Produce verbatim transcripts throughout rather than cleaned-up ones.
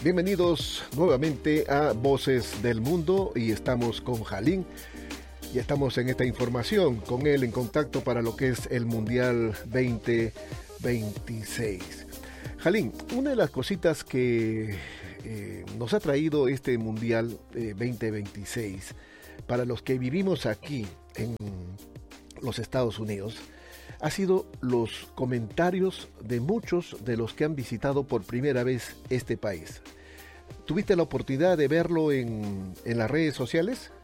Bienvenidos nuevamente a Voces del Mundo y estamos con Jalín y estamos en esta información con él en contacto para lo que es el Mundial veinte veintiséis. Jalín, una de las cositas que eh, nos ha traído este Mundial eh, veinte veintiséis para los que vivimos aquí en los Estados Unidos ha sido los comentarios de muchos de los que han visitado por primera vez este país. ¿Tuviste la oportunidad de verlo en, en las redes sociales?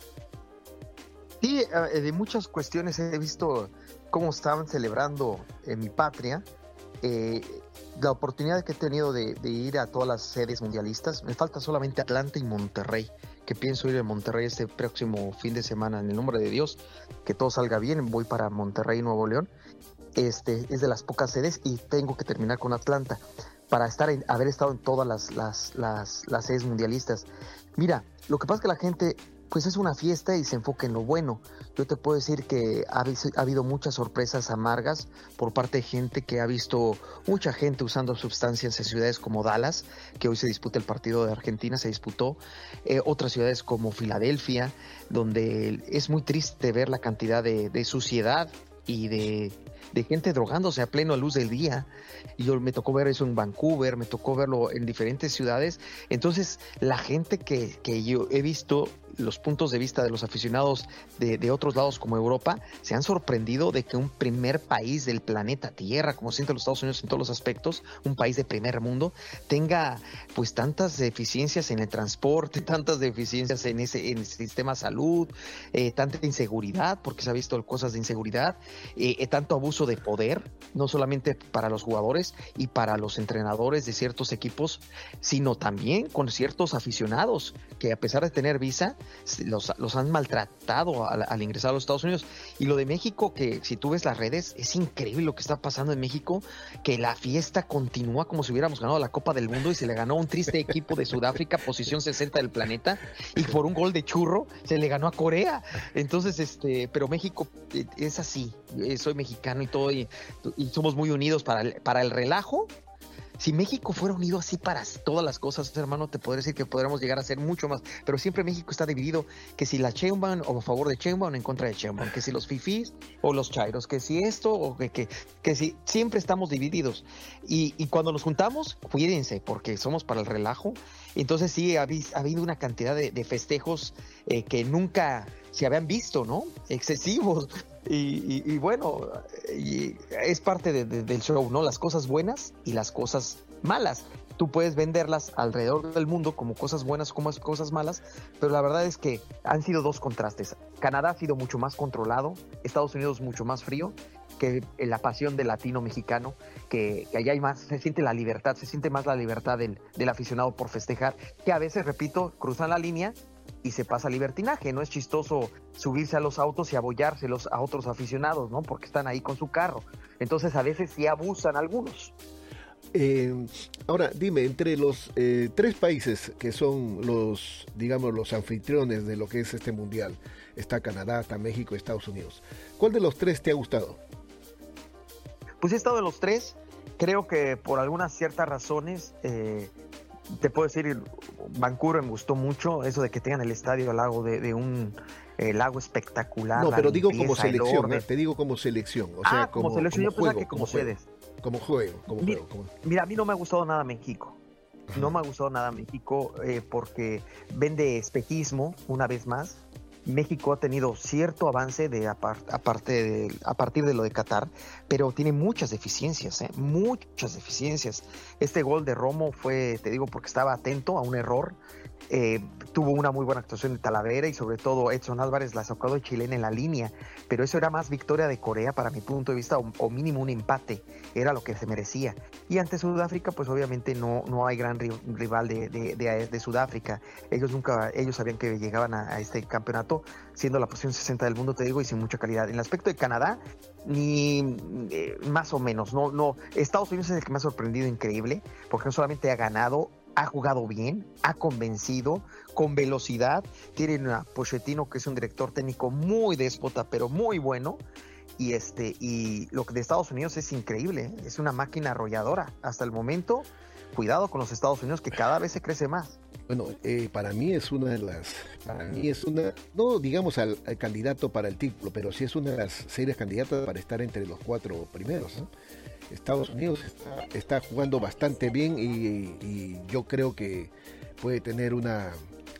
Sí, de muchas cuestiones he visto cómo estaban celebrando en mi patria. Eh, la oportunidad que he tenido de, de ir a todas las sedes mundialistas, me falta solamente Atlanta y Monterrey, que pienso ir a Monterrey este próximo fin de semana, en el nombre de Dios, que todo salga bien. Voy para Monterrey, Nuevo León. Este es de las pocas sedes y tengo que terminar con Atlanta para estar en, haber estado en todas las, las, las, las sedes mundialistas. Mira, lo que pasa es que la gente pues es una fiesta y se enfoca en lo bueno. Yo te puedo decir que ha, ha habido muchas sorpresas amargas por parte de gente que ha visto mucha gente usando sustancias en ciudades como Dallas, que hoy se disputa el partido de Argentina, se disputó, eh, otras ciudades como Filadelfia, donde es muy triste ver la cantidad de, de suciedad y de, de gente drogándose a pleno luz del día. Y yo me tocó ver eso en Vancouver, me tocó verlo en diferentes ciudades. Entonces la gente que, que yo he visto, los puntos de vista de los aficionados de, de otros lados como Europa, se han sorprendido de que un primer país del planeta Tierra, como sienten los Estados Unidos en todos los aspectos, un país de primer mundo, tenga pues tantas deficiencias en el transporte, tantas deficiencias en ese en el sistema de salud, eh, tanta inseguridad, porque se ha visto cosas de inseguridad, eh, eh, tanto abuso de poder, no solamente para los jugadores y para los entrenadores de ciertos equipos, sino también con ciertos aficionados que a pesar de tener visa, Los, los han maltratado al, al ingresar a los Estados Unidos. Y lo de México, que si tú ves las redes, es increíble lo que está pasando en México, que la fiesta continúa como si hubiéramos ganado la Copa del Mundo y se le ganó a un triste equipo de Sudáfrica, posición sesenta del planeta, y por un gol de churro se le ganó a Corea. Entonces, este, pero México es así, soy mexicano y todo, y, y somos muy unidos para el, para el relajo. Si México fuera unido así para todas las cosas, hermano, te podría decir que podríamos llegar a ser mucho más. Pero siempre México está dividido, que si la Sheinbaum o a favor de Sheinbaum o en contra de Sheinbaum, que si los fifís o los chairos, que si esto o que, que, que si siempre estamos divididos. Y, y cuando nos juntamos, cuídense, porque somos para el relajo. Entonces sí, ha, ha habido una cantidad de, de festejos eh, que nunca se habían visto, ¿no? Excesivos. Y, y, y bueno, y es parte de, de, del show, ¿no? Las cosas buenas y las cosas malas. Tú puedes venderlas alrededor del mundo como cosas buenas, como cosas malas, pero la verdad es que han sido dos contrastes. Canadá ha sido mucho más controlado, Estados Unidos mucho más frío, que la pasión del latino mexicano, que, que allá hay más, se siente la libertad, se siente más la libertad del, del aficionado por festejar, que a veces, repito, cruzan la línea y se pasa libertinaje. No es chistoso subirse a los autos y abollárselos a otros aficionados, ¿no? Porque están ahí con su carro. Entonces a veces sí abusan algunos. Eh, ahora, dime, entre los eh, tres países que son los, digamos, los anfitriones de lo que es este mundial, está Canadá, está México y Estados Unidos, ¿cuál de los tres te ha gustado? Pues he estado en los tres. Creo que por algunas ciertas razones, eh, te puedo decir, Vancouver me gustó mucho, eso de que tengan el estadio al lado de, de un eh, lago espectacular. No, pero digo como selección, ¿eh? Te digo como selección. O sea, ah, como, como selección, como yo juego, pensaba que como, como sedes. Juego, como juego, como mira, juego. Como... Mira, a mí no me ha gustado nada México. Ajá. No me ha gustado nada México eh, porque vende espejismo una vez más. México ha tenido cierto avance de aparte de, a partir de lo de Qatar, pero tiene muchas deficiencias, ¿eh? muchas deficiencias. Este gol de Romo fue, te digo, porque estaba atento a un error. Eh, tuvo una muy buena actuación de Talavera y sobre todo Edson Álvarez la sacó de chilena en la línea, pero eso era más victoria de Corea para mi punto de vista, o, o mínimo un empate, era lo que se merecía. Y ante Sudáfrica, pues obviamente no, no hay gran rival de, de, de, de Sudáfrica. Ellos nunca, ellos sabían que llegaban a, a este campeonato siendo la posición sesenta del mundo, te digo, y sin mucha calidad. En el aspecto de Canadá, ni eh, más o menos, no, no. Estados Unidos es el que me ha sorprendido increíble, porque no solamente ha ganado, ha jugado bien, ha convencido, con velocidad. Tienen a Pochettino, que es un director técnico muy déspota, pero muy bueno. Y este y lo que de Estados Unidos es increíble, ¿eh? Es una máquina arrolladora. Hasta el momento cuidado con los Estados Unidos, que cada vez se crece más. Bueno, eh, para mí es una de las, para mí es una, no digamos al, al candidato para el título, pero sí es una de las serias candidatas para estar entre los cuatro primeros, ¿no? Estados Unidos está, está jugando bastante bien y, y yo creo que puede tener una,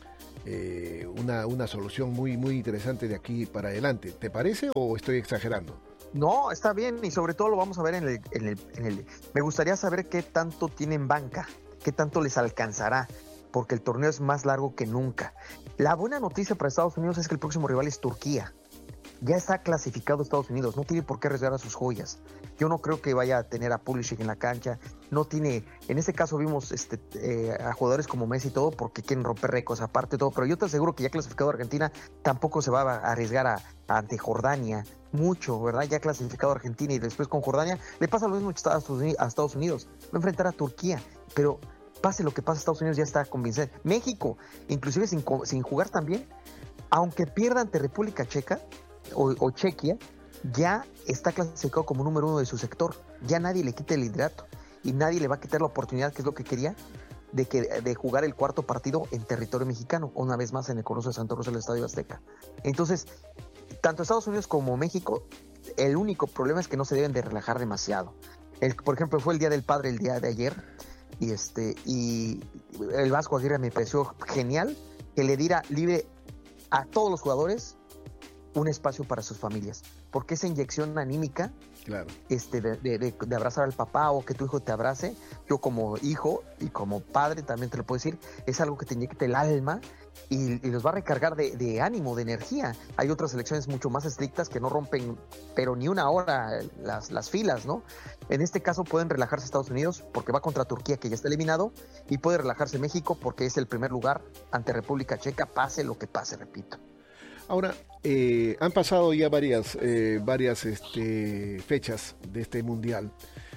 eh, una, una solución muy, muy interesante de aquí para adelante. ¿Te parece o estoy exagerando? No, está bien, y sobre todo lo vamos a ver en el, en el, en el... Me gustaría saber qué tanto tienen banca, qué tanto les alcanzará, porque el torneo es más largo que nunca. La buena noticia para Estados Unidos es que el próximo rival es Turquía. Ya está clasificado Estados Unidos, no tiene por qué arriesgar a sus joyas. Yo no creo que vaya a tener a Pulisic en la cancha, no tiene, en este caso vimos este, eh, a jugadores como Messi y todo, porque quieren romper récords aparte de todo, pero yo te aseguro que ya clasificado Argentina, tampoco se va a arriesgar a, a ante Jordania, mucho, ¿verdad? Ya clasificado Argentina y después con Jordania, le pasa lo mismo a Estados Unidos, va a enfrentar a Turquía, pero pase lo que pase, Estados Unidos ya está convencido. México, inclusive sin, sin jugar también, aunque pierda ante República Checa o, o Chequia, ya está clasificado como número uno de su sector. Ya nadie le quita el liderato y nadie le va a quitar la oportunidad, que es lo que quería, de, que, de jugar el cuarto partido en territorio mexicano, una vez más en el Coloso de Santa Rosa del Estadio Azteca. Entonces, tanto Estados Unidos como México, el único problema es que no se deben de relajar demasiado. El, por ejemplo, fue el Día del Padre el día de ayer, y este y el Vasco Aguirre me pareció genial que le diera libre a todos los jugadores un espacio para sus familias, porque esa inyección anímica, claro, este de, de, de, de abrazar al papá o que tu hijo te abrace, yo como hijo y como padre también te lo puedo decir, es algo que te inyecta el alma y, y los va a recargar de, de ánimo, de energía. Hay otras selecciones mucho más estrictas que no rompen pero ni una hora las, las filas, ¿no? En este caso pueden relajarse Estados Unidos porque va contra Turquía, que ya está eliminado, y puede relajarse México porque es el primer lugar ante República Checa, pase lo que pase, repito. Ahora, eh, han pasado ya varias, eh, varias este, fechas de este mundial.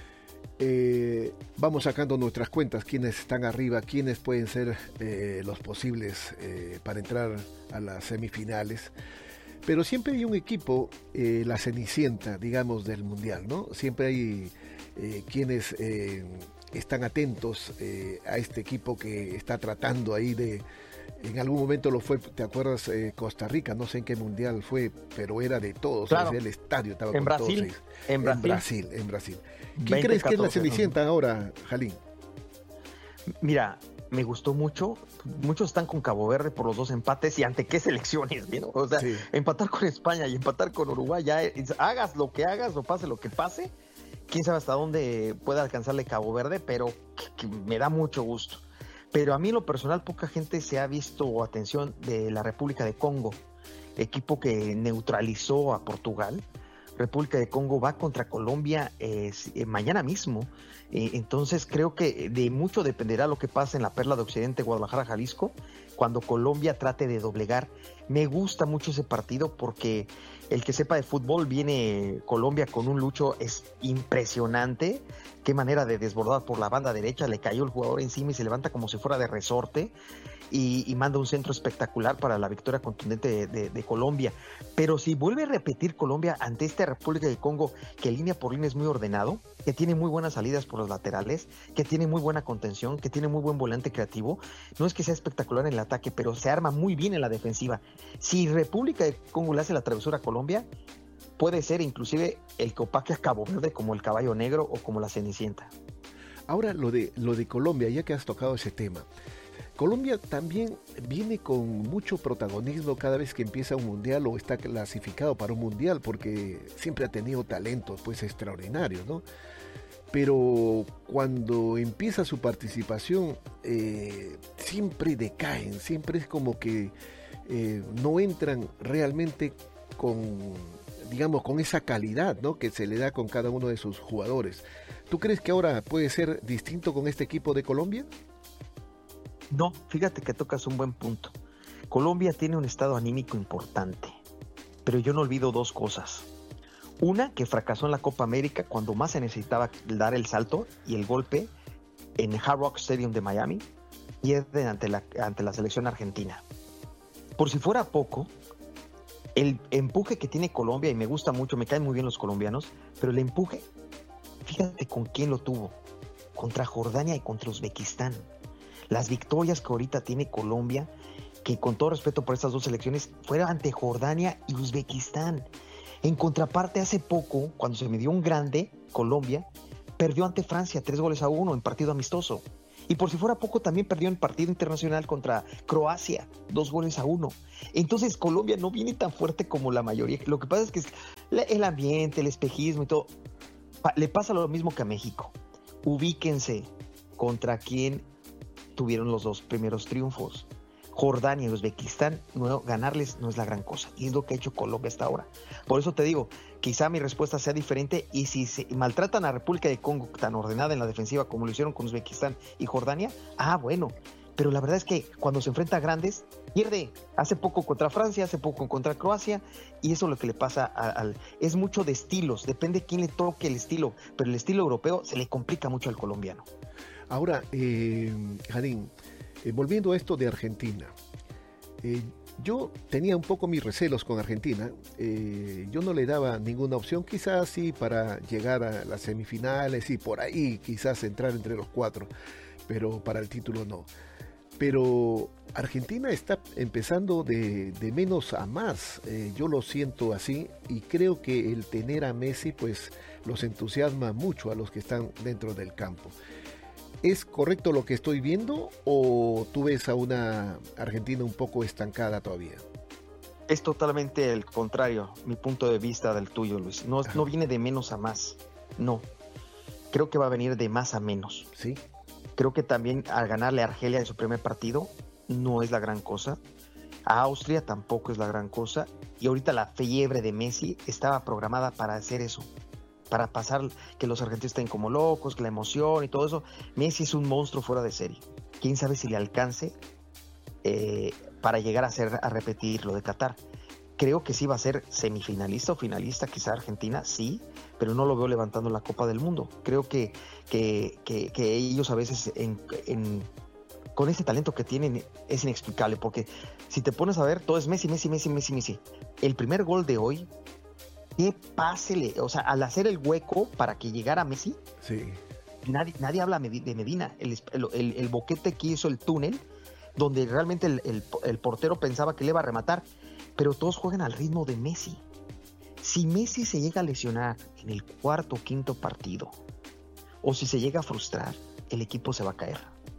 Eh, vamos sacando nuestras cuentas, quiénes están arriba, quiénes pueden ser eh, los posibles eh, para entrar a las semifinales. Pero siempre hay un equipo, eh, la cenicienta, digamos, del mundial, ¿no? Siempre hay eh, quienes eh, están atentos eh, a este equipo que está tratando ahí de... En algún momento lo fue, ¿te acuerdas? Eh, Costa Rica, no sé en qué mundial fue, pero era de todos, claro. O sea, el estadio estaba en con Brasil, todos. En, en Brasil, Brasil, en Brasil. ¿Quién crees que es la cenicienta, ¿no?, ahora, Jalín? Mira, me gustó mucho. Muchos están con Cabo Verde por los dos empates y ante qué selecciones, ¿no? O sea, sí. Empatar con España y empatar con Uruguay, ya es, hagas lo que hagas o pase lo que pase, quién sabe hasta dónde pueda alcanzarle Cabo Verde, pero que, que me da mucho gusto. Pero a mí en lo personal poca gente se ha visto atención de la República de Congo, equipo que neutralizó a Portugal. República de Congo va contra Colombia eh, mañana mismo, eh, entonces creo que de mucho dependerá lo que pase en la Perla de Occidente, Guadalajara, Jalisco, cuando Colombia trate de doblegar. Me gusta mucho ese partido porque el que sepa de fútbol, viene Colombia con un lucho es impresionante. Qué manera de desbordar por la banda derecha, le cayó el jugador encima y se levanta como si fuera de resorte y, y manda un centro espectacular para la victoria contundente de, de, de Colombia. Pero si vuelve a repetir Colombia ante esta República de Congo, que línea por línea es muy ordenado, que tiene muy buenas salidas por los laterales, que tiene muy buena contención, que tiene muy buen volante creativo, no es que sea espectacular en el ataque, pero se arma muy bien en la defensiva. Si República de Congo le hace la travesura a Colombia, puede ser inclusive el que opaque a Cabo Verde como el caballo negro o como la cenicienta. Ahora lo de, lo de Colombia, ya que has tocado ese tema, Colombia también viene con mucho protagonismo cada vez que empieza un mundial o está clasificado para un mundial, porque siempre ha tenido talentos pues extraordinarios, ¿no? Pero cuando empieza su participación eh, siempre decaen, siempre es como que eh, no entran realmente con, digamos, con esa calidad, ¿no?, que se le da con cada uno de sus jugadores. ¿Tú crees que ahora puede ser distinto con este equipo de Colombia? No, fíjate que tocas un buen punto. Colombia tiene un estado anímico importante, pero yo no olvido dos cosas. Una, que fracasó en la Copa América cuando más se necesitaba dar el salto y el golpe en Hard Rock Stadium de Miami, y es de, ante, la, ante la selección argentina. Por si fuera poco, el empuje que tiene Colombia, y me gusta mucho, me caen muy bien los colombianos, pero el empuje, fíjate con quién lo tuvo. contra Jordania y contra Uzbekistán. Las victorias que ahorita tiene Colombia, que con todo respeto por estas dos selecciones, fueron ante Jordania y Uzbekistán. En contraparte, hace poco, cuando se midió un grande, Colombia perdió ante Francia tres goles a uno en partido amistoso. Y por si fuera poco, también perdió en partido internacional contra Croacia, dos goles a uno. Entonces Colombia no viene tan fuerte como la mayoría. Lo que pasa es que el ambiente, el espejismo y todo, le pasa lo mismo que a México. Ubíquense contra quién tuvieron los dos primeros triunfos. Jordania y Uzbekistán, no, ganarles no es la gran cosa. Y es lo que ha hecho Colombia hasta ahora. Por eso te digo, quizá mi respuesta sea diferente. Y si se maltratan a República de Congo tan ordenada en la defensiva como lo hicieron con Uzbekistán y Jordania, ah, bueno. Pero la verdad es que cuando se enfrenta a grandes, pierde. Hace poco contra Francia, hace poco contra Croacia. Y eso es lo que le pasa al... Es mucho de estilos. Depende de quién le toque el estilo. Pero el estilo europeo se le complica mucho al colombiano. Ahora, eh, Janine, Eh, volviendo a esto de Argentina, eh, yo tenía un poco mis recelos con Argentina. Eh, yo no le daba ninguna opción, quizás sí para llegar a las semifinales y por ahí quizás entrar entre los cuatro, pero para el título no. Pero Argentina está empezando de, de menos a más, eh, yo lo siento así, y creo que el tener a Messi pues los entusiasma mucho a los que están dentro del campo. ¿Es correcto lo que estoy viendo o tú ves a una Argentina un poco estancada todavía? Es totalmente el contrario, mi punto de vista del tuyo, Luis. No, no viene de menos a más, no. Creo que va a venir de más a menos. Sí. Creo que también al ganarle a Argelia en su primer partido no es la gran cosa. A Austria tampoco es la gran cosa. Y ahorita la fiebre de Messi estaba programada para hacer eso. Para pasar que los argentinos estén como locos, que la emoción y todo eso. Messi es un monstruo fuera de serie. Quién sabe si le alcance eh, para llegar a ser a repetir lo de Qatar. Creo que sí va a ser semifinalista o finalista, quizá Argentina, sí, pero no lo veo levantando la Copa del Mundo. Creo que, que, que, que ellos a veces en, en, con ese talento que tienen es inexplicable, porque si te pones a ver, todo es Messi, Messi, Messi, Messi, Messi. El primer gol de hoy, qué pase, o sea, al hacer el hueco para que llegara Messi, sí. nadie, nadie habla de Medina, el, el, el boquete que hizo el túnel, donde realmente el, el, el portero pensaba que le iba a rematar, pero todos juegan al ritmo de Messi. Si Messi se llega a lesionar en el cuarto o quinto partido, o si se llega a frustrar, el equipo se va a caer.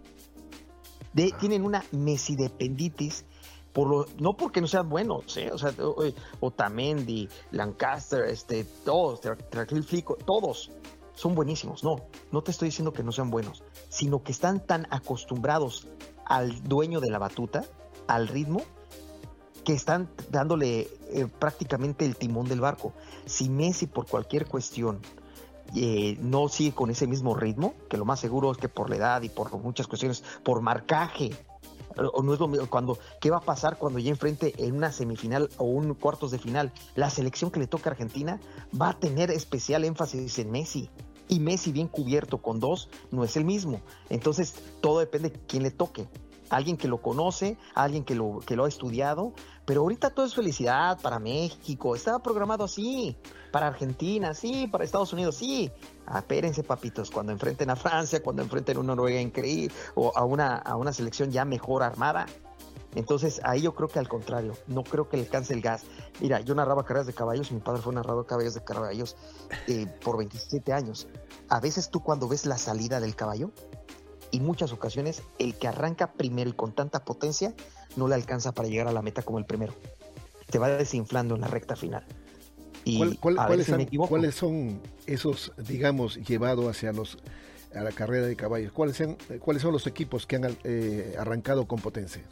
De, ah. Tienen una Messi dependitis. Por lo, no porque no sean buenos, ¿eh? O sea, Otamendi, Lancaster, este, todos, Flico, todos son buenísimos. No, no te estoy diciendo que no sean buenos, sino que están tan acostumbrados al dueño de la batuta, al ritmo, que están dándole eh, prácticamente el timón del barco. Si Messi por cualquier cuestión eh, no sigue con ese mismo ritmo, que lo más seguro es que por la edad y por muchas cuestiones, por marcaje, o no es lo mismo, cuando, ¿qué va a pasar cuando ya enfrente en una semifinal o un cuartos de final? La selección que le toca a Argentina va a tener especial énfasis en Messi, y Messi bien cubierto con dos no es el mismo. Entonces todo depende de quién le toque, alguien que lo conoce, alguien que lo, que lo ha estudiado. Pero ahorita todo es felicidad para México, estaba programado así, para Argentina, sí, para Estados Unidos, sí. Apérense, papitos, cuando enfrenten a Francia, cuando enfrenten a una Noruega increíble, o a una, a una selección ya mejor armada. Entonces ahí yo creo que al contrario, no creo que le alcance el gas. Mira, yo narraba carreras de caballos, mi padre fue narrador de caballos de caballos eh, por veintisiete años. A veces tú cuando ves la salida del caballo, y muchas ocasiones el que arranca primero y con tanta potencia no le alcanza para llegar a la meta como el primero. Te va desinflando en la recta final. Y ¿Cuál, cuál, a ¿cuáles, veces me han, equivoco. ¿Cuáles son esos, digamos, llevados hacia los a la carrera de caballos? ¿Cuáles son, cuáles son los equipos que han eh, arrancado con potencia?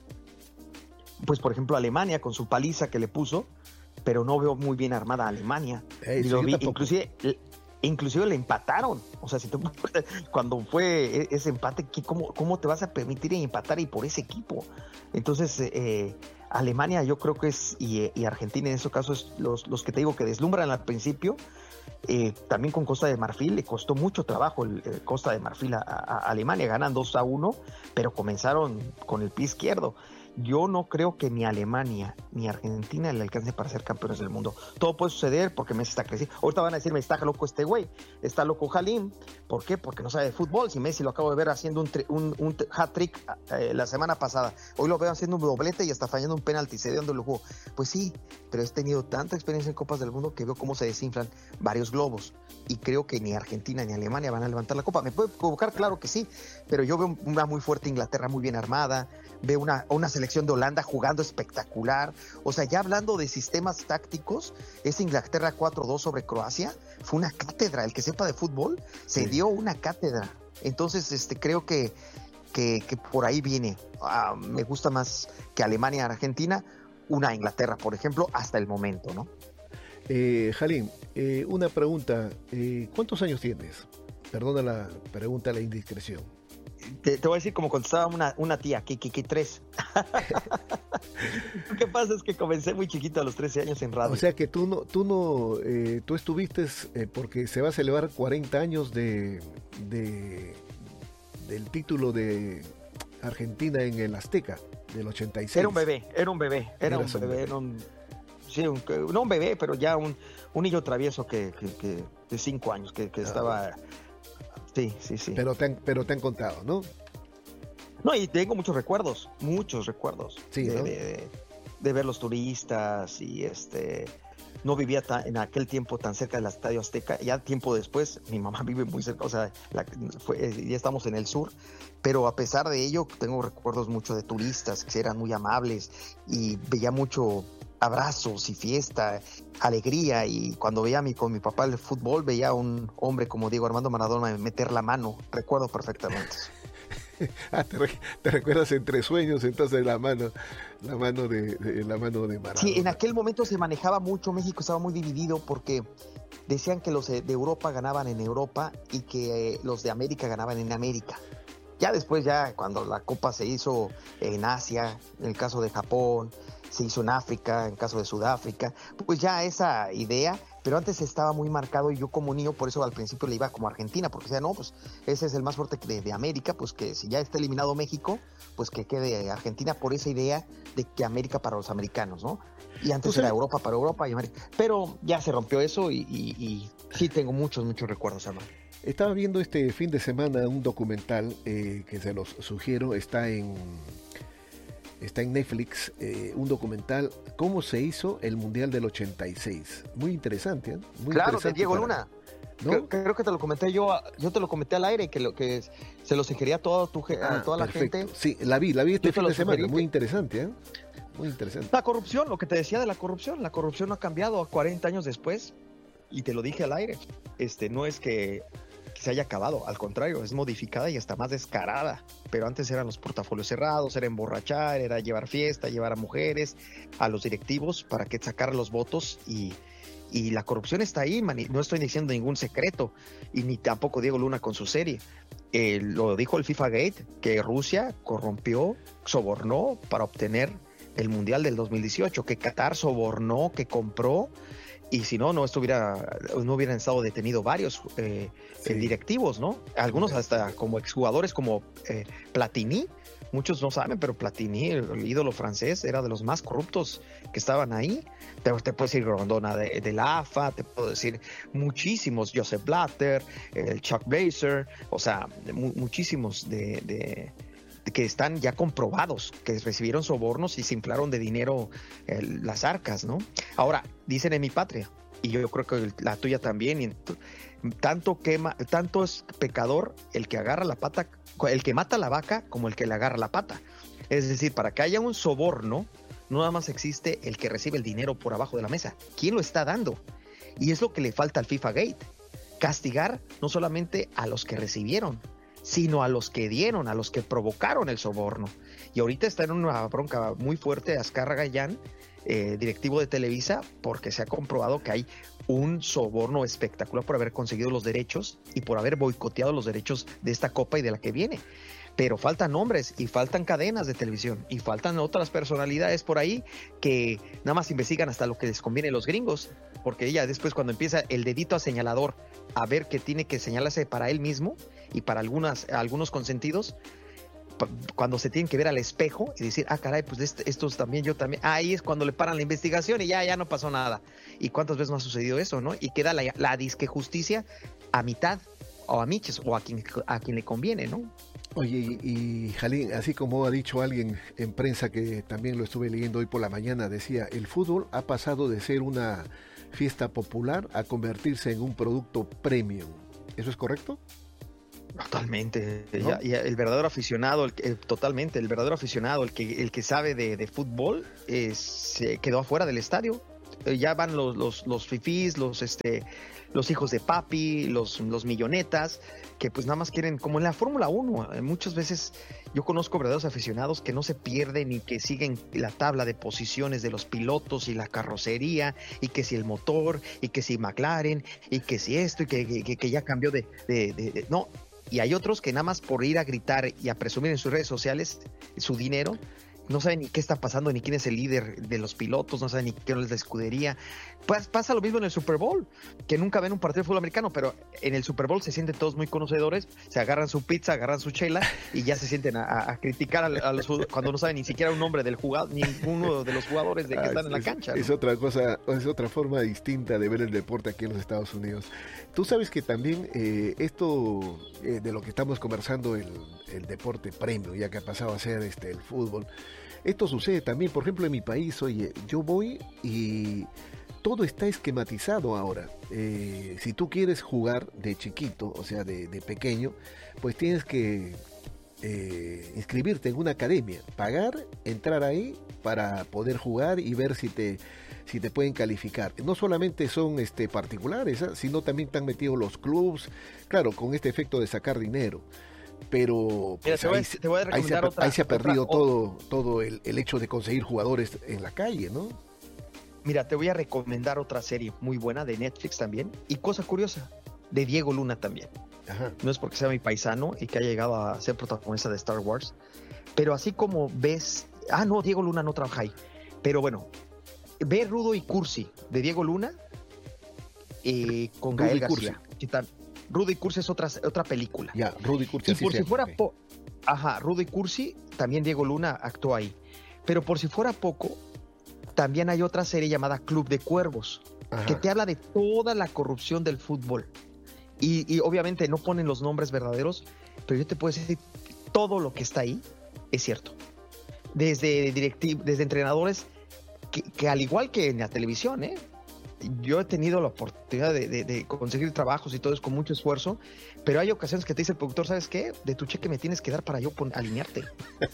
Pues por ejemplo Alemania con su paliza que le puso, pero no veo muy bien armada a Alemania. Hey, lo vi, inclusive Inclusive le empataron. O sea, si tú, cuando fue ese empate, ¿cómo, ¿cómo te vas a permitir empatar y por ese equipo? Entonces, eh, Alemania yo creo que es, y, y Argentina en esos casos, los, los que te digo que deslumbran al principio, eh, también con Costa de Marfil, le costó mucho trabajo el, el Costa de Marfil a, a, a Alemania, ganan dos a uno, pero comenzaron con el pie izquierdo. yo no creo que ni Alemania ni Argentina le alcance para ser campeones del mundo. Todo puede suceder porque Messi está creciendo. Ahorita van a decirme, está loco este güey, está loco Halim. ¿Por qué? Porque no sabe de fútbol. Si Messi lo acabo de ver haciendo un, tri- un, un hat-trick eh, la semana pasada, hoy lo veo haciendo un doblete y hasta fallando un penalti, se ve dónde lo jugó. Pues sí, pero he tenido tanta experiencia en Copas del Mundo que veo cómo se desinflan varios globos. Y creo que ni Argentina ni Alemania van a levantar la copa. ¿Me puede provocar? Claro que sí, pero yo veo una muy fuerte Inglaterra, muy bien armada, veo una, una selección de Holanda jugando espectacular. O sea, ya hablando de sistemas tácticos, esa Inglaterra cuatro dos sobre Croacia fue una cátedra. El que sepa de fútbol se sí. dio una cátedra. Entonces, este, creo que, que, que por ahí viene. Uh, me gusta más que Alemania, Argentina, una Inglaterra, por ejemplo, hasta el momento, ¿no? Eh, Halim, eh, una pregunta. Eh, ¿Cuántos años tienes? Perdona la pregunta, la indiscreción. Te, te voy a decir como contestaba una, una tía, que, que, que tres. Lo que pasa es que comencé muy chiquito a los trece años en radio. O sea que tú no, tú no, eh, tú estuviste, eh, porque se va a celebrar cuarenta años de, de del título de Argentina en el Azteca, del ochenta y seis. Era un bebé, era un bebé, era un bebé, bebé, era un, sí, un, no un bebé, pero ya un, un niño travieso que, que, que de cinco años, que, que ah. estaba... Sí, sí, sí. Pero te han, pero te han contado, ¿no? No, y tengo muchos recuerdos, muchos recuerdos. Sí, de, ¿no? de, de, de ver los turistas y este... No vivía tan, en aquel tiempo tan cerca del Estadio Azteca. Ya tiempo después, mi mamá vive muy cerca, o sea, la, fue, ya estamos en el sur. Pero a pesar de ello, tengo recuerdos mucho de turistas que eran muy amables y veía mucho abrazos y fiesta, alegría. Y cuando veía a mi, con mi papá el fútbol, veía a un hombre como Diego Armando Maradona meter la mano. Recuerdo perfectamente. Ah, te, re, te recuerdas entre sueños entonces la mano la mano de, de la mano de Maradona. Sí, en aquel momento se manejaba mucho, México estaba muy dividido porque decían que los de Europa ganaban en Europa y que eh, los de América ganaban en América. Ya después, ya cuando la Copa se hizo en Asia, en el caso de Japón, se hizo en África, en el caso de Sudáfrica, pues ya esa idea, pero antes estaba muy marcado y yo como niño, por eso al principio le iba como Argentina, porque decía, no, pues ese es el más fuerte de, de América, pues que si ya está eliminado México, pues que quede Argentina por esa idea de que América para los americanos, ¿no? Y antes era Europa para Europa y América, pero ya se rompió eso y, y, y sí tengo muchos, muchos recuerdos, hermano. Estaba viendo este fin de semana un documental eh, que se los sugiero, está en... Está en Netflix, eh, un documental, cómo se hizo el Mundial del ochenta y seis. Muy interesante, ¿eh? Muy claro, interesante de Diego para, Luna. ¿no? Creo, creo que te lo comenté yo, yo te lo comenté al aire, que lo que se lo sugería a toda, tu, ah, a toda la perfecto. gente. Sí, la vi, la vi este fin de semana, sugerí. Muy interesante, ¿eh? Muy interesante. La corrupción, lo que te decía de la corrupción, la corrupción no ha cambiado cuarenta años después, y te lo dije al aire, este, no es que... que se haya acabado, al contrario, es modificada y está más descarada, pero antes eran los portafolios cerrados, era emborrachar, era llevar fiesta, llevar a mujeres, a los directivos para que sacaran los votos y, y la corrupción está ahí, man, no estoy diciendo ningún secreto y ni tampoco Diego Luna con su serie, eh, lo dijo el FIFA Gate, que Rusia corrompió, sobornó para obtener el Mundial del dos mil dieciocho, que Qatar sobornó, que compró. Y si no, no estuviera, no hubieran estado detenidos varios eh, sí. directivos, ¿no? Algunos hasta como exjugadores como eh, Platini, muchos no saben, pero Platini, el ídolo francés, era de los más corruptos que estaban ahí. Te, te puedo decir Rondona de, de la A F A, te puedo decir muchísimos, Joseph Blatter, el Chuck Blazer, o sea, mu- muchísimos de... de que están ya comprobados, que recibieron sobornos y se inflaron de dinero eh, las arcas, ¿no? Ahora, dicen en mi patria, y yo creo que la tuya también, y tanto, quema, tanto es pecador el que agarra la pata, el que mata la vaca como el que le agarra la pata. Es decir, para que haya un soborno, no nada más existe el que recibe el dinero por abajo de la mesa. ¿Quién lo está dando? Y es lo que le falta al FIFA Gate. Castigar no solamente a los que recibieron, sino a los que dieron, a los que provocaron el soborno. Y ahorita está en una bronca muy fuerte Azcárraga Gallán, eh, directivo de Televisa, porque se ha comprobado que hay un soborno espectacular por haber conseguido los derechos y por haber boicoteado los derechos de esta copa y de la que viene. Pero faltan nombres y faltan cadenas de televisión y faltan otras personalidades por ahí que nada más investigan hasta lo que les conviene a los gringos, porque ella después cuando empieza el dedito a señalador a ver que tiene que señalarse para él mismo y para algunas, algunos consentidos, cuando se tienen que ver al espejo y decir, ah, caray, pues este, estos también, yo también. Ahí es cuando le paran la investigación y ya, ya no pasó nada. ¿Y cuántas veces no ha sucedido eso, no? Y queda la, la disque justicia a mitad, o a miches, o a quien, a quien le conviene, ¿no? Oye, y, y Jalín, así como ha dicho alguien en prensa que también lo estuve leyendo hoy por la mañana, decía, el fútbol ha pasado de ser una fiesta popular a convertirse en un producto premium. ¿Eso es correcto? Totalmente, ¿No? ya, ya el verdadero aficionado, el, el, totalmente, el verdadero aficionado, el que, el que sabe de, de fútbol, eh, se quedó afuera del estadio. Eh, ya van los, los, los fifís, los, este, los hijos de papi, los, los millonetas, que pues nada más quieren, como en la Fórmula uno, eh, muchas veces yo conozco verdaderos aficionados que no se pierden y que siguen la tabla de posiciones de los pilotos y la carrocería, y que si el motor, y que si McLaren, y que si esto, y que, que, que ya cambió de, de, de, de... No. Y hay otros que nada más por ir a gritar y a presumir en sus redes sociales su dinero, no saben ni qué está pasando, ni quién es el líder de los pilotos, no saben ni qué es la escudería. Pues pasa lo mismo en el Super Bowl, que nunca ven un partido de fútbol americano, pero en el Super Bowl se sienten todos muy conocedores, se agarran su pizza, agarran su chela y ya se sienten a, a criticar a, a los cuando no saben ni siquiera un nombre del jugador, ninguno de los jugadores de que ah, están en la es, cancha, ¿no? Es otra cosa, es otra forma distinta de ver el deporte aquí en los Estados Unidos. Tú sabes que también eh, esto eh, de lo que estamos conversando, el, el deporte premio, ya que ha pasado a ser este el fútbol, esto sucede también, por ejemplo, en mi país. Oye, yo voy y todo está esquematizado ahora. Eh, si tú quieres jugar de chiquito, o sea, de, de pequeño, pues tienes que eh, inscribirte en una academia, pagar, entrar ahí para poder jugar y ver si te, si te pueden calificar. No solamente son este, particulares, ¿eh? Sino también están metidos los clubs, claro, con este efecto de sacar dinero. Pero pues, Mira, te voy, ahí, te voy a ahí, se ha, otra, ahí se ha perdido otra, todo, todo el, el hecho de conseguir jugadores en la calle, ¿no? Mira, te voy a recomendar otra serie muy buena de Netflix también, y cosa curiosa, de Diego Luna también. Ajá. No es porque sea mi paisano y que haya llegado a ser protagonista de Star Wars, pero así como ves... Ah, no, Diego Luna no trabaja ahí. Pero bueno, ve Rudo y Cursi de Diego Luna eh, con Rudo Gael García. ¿Qué tal? Rudo y Cursi es otra, otra película. Ya, Rudo y Cursi. Y por si fuera poco, ajá, Rudo y Cursi, también Diego Luna actuó ahí. Pero por si fuera poco, también hay otra serie llamada Club de Cuervos, ajá, que te habla de toda la corrupción del fútbol. Y, y obviamente no ponen los nombres verdaderos, pero yo te puedo decir, todo lo que está ahí es cierto. Desde directivos, desde entrenadores, que, que al igual que en la televisión, ¿eh? Yo he tenido la oportunidad de, de, de conseguir trabajos y todo eso con mucho esfuerzo, pero hay ocasiones que te dice el productor, ¿sabes qué? De tu cheque me tienes que dar para yo pon, alinearte.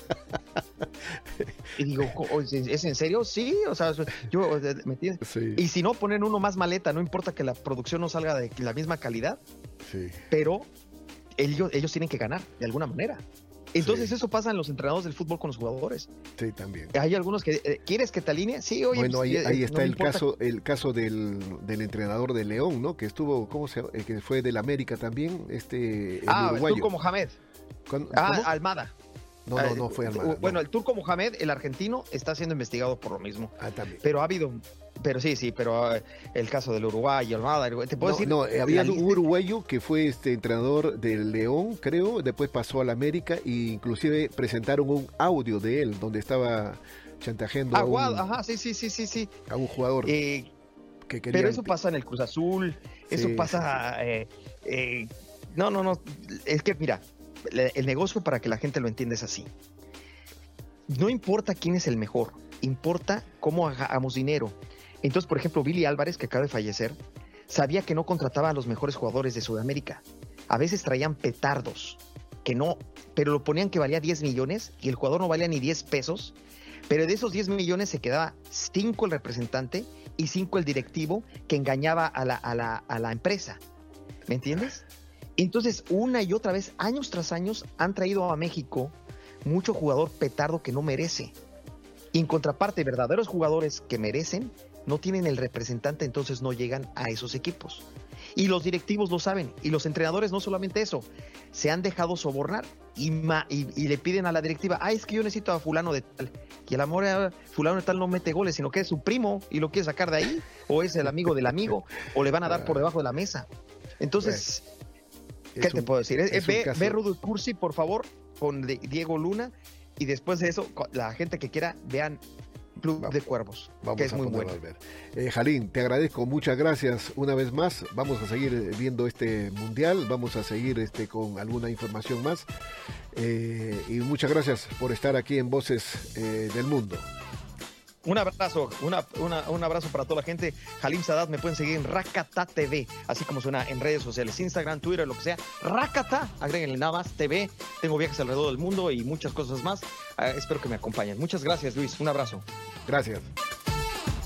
Y digo, ¿es en serio? Sí, o sea, yo me tienes... Sí. Y si no, ponen uno más maleta, no importa que la producción no salga de la misma calidad, sí, pero ellos, ellos tienen que ganar de alguna manera. Entonces sí, eso pasa en los entrenadores del fútbol con los jugadores. Sí, también. Hay algunos que, eh, ¿quieres que te alinee? Sí, oye. Bueno, pues, ahí, ahí eh, está no el caso, el caso del, del entrenador de León, ¿no? Que estuvo, ¿cómo se llama? Eh, que fue del América también, este, el ah, uruguayo. el Turco Mohamed. ¿Cómo? Ah, Almada. No, no, no fue Almada. Bueno, no. el Turco Mohamed, el argentino, está siendo investigado por lo mismo. Ah, también. Pero ha habido... Pero sí, sí, pero uh, el caso del Uruguay, Almada, ¿te puedo no, decir? No, había un uruguayo que fue este entrenador del León, creo, después pasó al América e inclusive presentaron un audio de él donde estaba chantajeando ah, a, un, ajá, sí, sí, sí, sí, sí. a un jugador. Eh, que quería... Pero eso pasa en el Cruz Azul, eso sí, pasa... Sí. Eh, eh, no, no, no, es que mira, el negocio para que la gente lo entienda es así. No importa quién es el mejor, importa cómo hagamos dinero. Entonces, por ejemplo, Billy Álvarez, que acaba de fallecer, sabía que no contrataba a los mejores jugadores de Sudamérica. A veces traían petardos, que no, pero lo ponían que valía diez millones y el jugador no valía ni diez pesos, pero de esos diez millones se quedaba cinco el representante y cinco el directivo que engañaba a la, a la, a la empresa. ¿Me entiendes? Entonces, una y otra vez, años tras años, han traído a México mucho jugador petardo que no merece. Y en contraparte, verdaderos jugadores que merecen no tienen el representante, entonces no llegan a esos equipos. Y los directivos lo saben, y los entrenadores no solamente eso, se han dejado sobornar y, ma, y, y le piden a la directiva, ah, es que yo necesito a fulano de tal, y el amor a fulano de tal no mete goles, sino que es su primo y lo quiere sacar de ahí, o es el amigo del amigo, o le van a dar por debajo de la mesa. Entonces, bueno, ¿qué te un, puedo decir? Es, ve, ve Rudo y Cursi, por favor, con Diego Luna, y después de eso, la gente que quiera, vean Club vamos, de Cuervos, vamos que es a muy bueno. Eh, Jalín, te agradezco, muchas gracias una vez más. Vamos a seguir viendo este mundial, vamos a seguir este con alguna información más. Eh, y muchas gracias por estar aquí en Voces eh, del Mundo. Un abrazo, una, una, un abrazo para toda la gente. Halim Sadat, me pueden seguir en Rakata T V, así como suena en redes sociales, Instagram, Twitter, lo que sea. Rakata, agréguenle nada más, T V. Tengo viajes alrededor del mundo y muchas cosas más. Uh, espero que me acompañen. Muchas gracias, Luis. Un abrazo. Gracias.